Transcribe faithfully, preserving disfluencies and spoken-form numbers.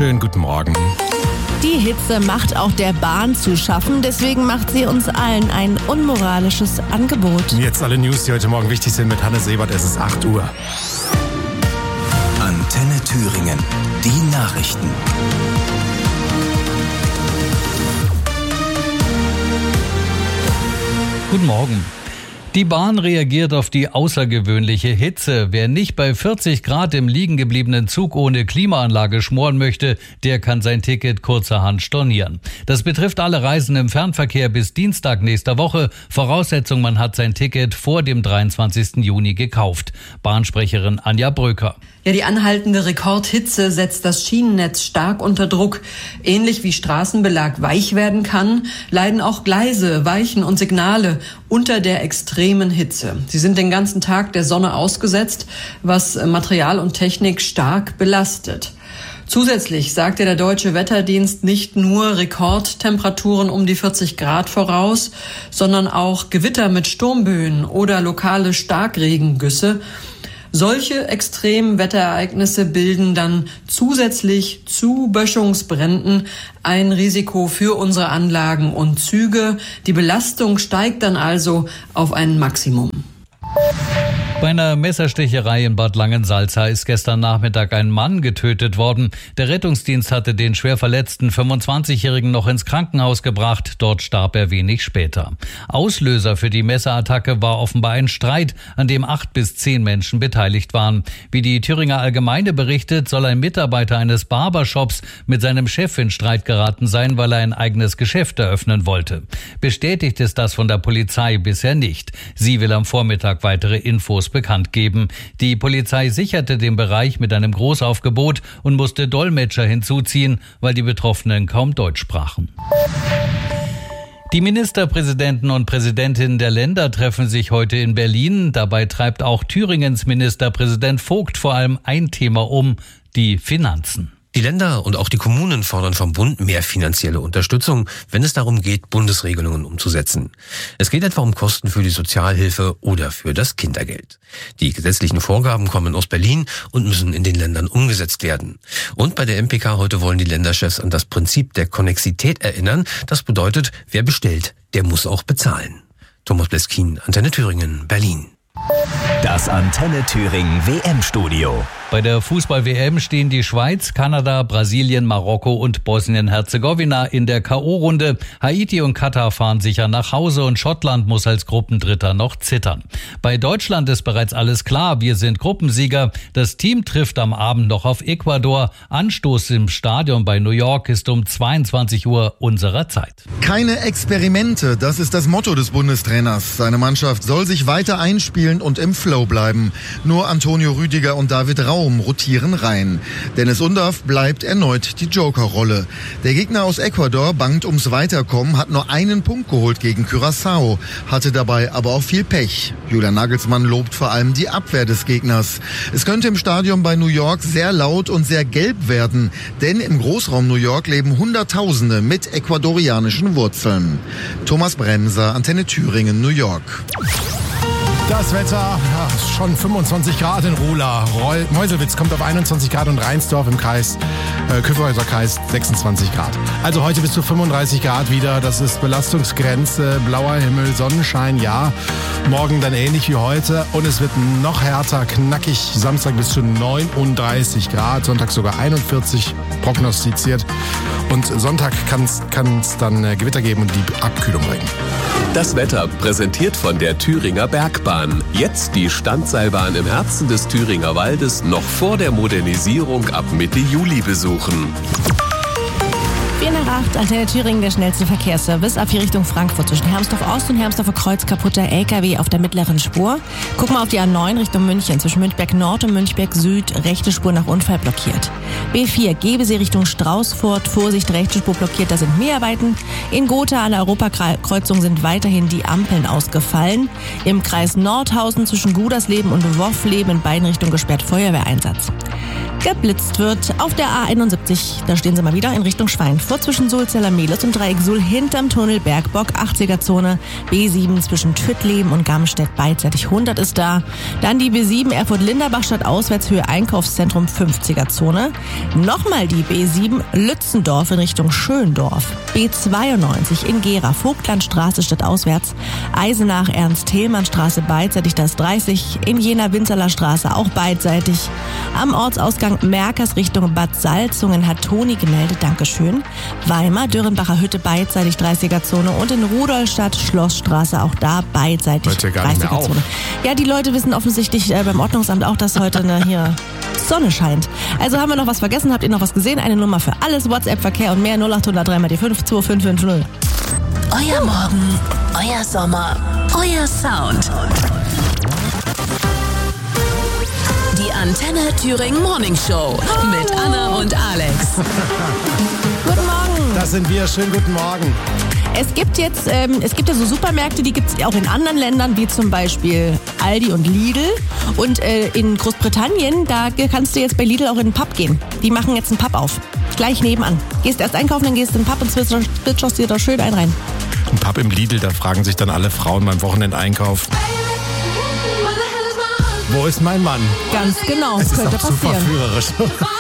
Schönen guten Morgen. Die Hitze macht auch der Bahn zu schaffen, deswegen macht sie uns allen ein unmoralisches Angebot. Jetzt alle News, die heute Morgen wichtig sind mit Hannes Sebert. Es ist acht Uhr. Antenne Thüringen. Die Nachrichten. Guten Morgen. Die Bahn reagiert auf die außergewöhnliche Hitze. Wer nicht bei vierzig Grad im liegen gebliebenen Zug ohne Klimaanlage schmoren möchte, der kann sein Ticket kurzerhand stornieren. Das betrifft alle Reisen im Fernverkehr bis Dienstag nächster Woche. Voraussetzung, man hat sein Ticket vor dem dreiundzwanzigsten Juni gekauft. Bahnsprecherin Anja Bröker. Ja, die anhaltende Rekordhitze setzt das Schienennetz stark unter Druck. Ähnlich wie Straßenbelag weich werden kann, leiden auch Gleise, Weichen und Signale unter der extremen Hitze. Sie sind den ganzen Tag der Sonne ausgesetzt, was Material und Technik stark belastet. Zusätzlich sagte der Deutsche Wetterdienst nicht nur Rekordtemperaturen um die vierzig Grad voraus, sondern auch Gewitter mit Sturmböen oder lokale Starkregengüsse. Solche extremen Wetterereignisse bilden dann zusätzlich zu Böschungsbränden ein Risiko für unsere Anlagen und Züge. Die Belastung steigt dann also auf ein Maximum. Bei einer Messerstecherei in Bad Langensalza ist gestern Nachmittag ein Mann getötet worden. Der Rettungsdienst hatte den schwer verletzten fünfundzwanzigjährigen noch ins Krankenhaus gebracht. Dort starb er wenig später. Auslöser für die Messerattacke war offenbar ein Streit, an dem acht bis zehn Menschen beteiligt waren. Wie die Thüringer Allgemeine berichtet, soll ein Mitarbeiter eines Barbershops mit seinem Chef in Streit geraten sein, weil er ein eigenes Geschäft eröffnen wollte. Bestätigt ist das von der Polizei bisher nicht. Sie will am Vormittag weitere Infos bekannt geben. Die Polizei sicherte den Bereich mit einem Großaufgebot und musste Dolmetscher hinzuziehen, weil die Betroffenen kaum Deutsch sprachen. Die Ministerpräsidenten und Präsidentinnen der Länder treffen sich heute in Berlin. Dabei treibt auch Thüringens Ministerpräsident Vogt vor allem ein Thema um: die Finanzen. Die Länder und auch die Kommunen fordern vom Bund mehr finanzielle Unterstützung, wenn es darum geht, Bundesregelungen umzusetzen. Es geht etwa um Kosten für die Sozialhilfe oder für das Kindergeld. Die gesetzlichen Vorgaben kommen aus Berlin und müssen in den Ländern umgesetzt werden. Und bei der M P K heute wollen die Länderchefs an das Prinzip der Konnexität erinnern. Das bedeutet, wer bestellt, der muss auch bezahlen. Thomas Bleskin, Antenne Thüringen, Berlin. Das Antenne Thüringen W M-Studio. Bei der Fußball-W M stehen die Schweiz, Kanada, Brasilien, Marokko und Bosnien-Herzegowina in der K O-Runde. Haiti und Katar fahren sicher nach Hause und Schottland muss als Gruppendritter noch zittern. Bei Deutschland ist bereits alles klar, wir sind Gruppensieger. Das Team trifft am Abend noch auf Ecuador. Anstoß im Stadion bei New York ist um zweiundzwanzig Uhr unserer Zeit. Keine Experimente, das ist das Motto des Bundestrainers. Seine Mannschaft soll sich weiter einspielen und im Flow bleiben. Nur Antonio Rüdiger und David Raum rotieren rein. Dennis Undaff bleibt erneut die Joker-Rolle. Der Gegner aus Ecuador bangt ums Weiterkommen, hat nur einen Punkt geholt gegen Curaçao, hatte dabei aber auch viel Pech. Julian Nagelsmann lobt vor allem die Abwehr des Gegners. Es könnte im Stadion bei New York sehr laut und sehr gelb werden, denn im Großraum New York leben Hunderttausende mit ecuadorianischen Wurzeln. Thomas Bremser, Antenne Thüringen, New York. Das Wetter, ja, schon fünfundzwanzig Grad in Ruhla. Reul, Meuselwitz kommt auf einundzwanzig Grad und Rheinsdorf im Kreis, äh, Küffhäuser Kreis sechsundzwanzig Grad. Also heute bis zu fünfunddreißig Grad wieder. Das ist Belastungsgrenze, blauer Himmel, Sonnenschein, ja. Morgen dann ähnlich wie heute und es wird noch härter, knackig. Samstag bis zu neununddreißig Grad, Sonntag sogar einundvierzig prognostiziert. Und Sonntag kann es dann äh, Gewitter geben und die Abkühlung bringen. Das Wetter präsentiert von der Thüringer Bergbahn. Jetzt die Standseilbahn im Herzen des Thüringer Waldes noch vor der Modernisierung ab Mitte Juli besuchen. vier nach acht, Antenne Thüringen, der schnellste Verkehrsservice. Ab hier Richtung Frankfurt zwischen Hermsdorf Ost und Hermsdorfer Kreuz kaputter L K W auf der mittleren Spur. Guck mal auf die A neun Richtung München zwischen Münchberg Nord und Münchberg Süd. Rechte Spur nach Unfall blockiert. B vier, Gebesee Richtung Straußfurt. Vorsicht, rechte Spur blockiert, da sind Mäharbeiten. In Gotha an der Europakreuzung sind weiterhin die Ampeln ausgefallen. Im Kreis Nordhausen zwischen Gudersleben und Woffleben in beiden Richtungen gesperrt, Feuerwehreinsatz. geblitzt wird. Auf der A einundsiebzig, da stehen sie mal wieder in Richtung Schweinfurt zwischen Sulzeller Mehlis und Dreieck Suhl hinterm Tunnel Bergbock, achtziger-Zone. B sieben zwischen Tüttleben und Gamstedt beidseitig hundert ist da. Dann die B sieben Erfurt-Linderbach statt Auswärtshöhe Einkaufszentrum fünfziger-Zone. Nochmal die B sieben Lützendorf in Richtung Schöndorf. B zweiundneunzig in Gera Vogtlandstraße statt auswärts. Eisenach Ernst-Thälmann-Straße beidseitig, das dreißig. In Jena Winzerler Straße auch beidseitig. Am Ortsausgang Merkers Richtung Bad Salzungen hat Toni gemeldet, Dankeschön. Weimar Dürrenbacher Hütte beidseitig dreißiger-Zone und in Rudolstadt Schlossstraße auch da beidseitig dreißiger-Zone. Ja, die Leute wissen offensichtlich äh, beim Ordnungsamt auch, dass heute eine, hier Sonne scheint. Also haben wir noch was vergessen? Habt ihr noch was gesehen? Eine Nummer für alles, WhatsApp, Verkehr und mehr null acht null null drei mal die fünf zwei fünf fünf null. Euer Morgen, euer Sommer, euer Sound. Die Antenne Thüringen Morning Show mit Anna und Alex. Guten Morgen. Das sind wir. Schönen guten Morgen. Es gibt jetzt, ähm, es gibt ja so Supermärkte, die gibt es auch in anderen Ländern, wie zum Beispiel Aldi und Lidl. Und äh, in Großbritannien, da kannst du jetzt bei Lidl auch in den Pub gehen. Die machen jetzt einen Pub auf. Gleich nebenan. Gehst erst einkaufen, dann gehst du in den Pub und zwitscherst dir da schön einen rein. Ein Pub im Lidl, da fragen sich dann alle Frauen beim Wochenendeinkauf: Wo ist mein Mann? Ganz genau, das es könnte ist auch passieren. super verführerisch.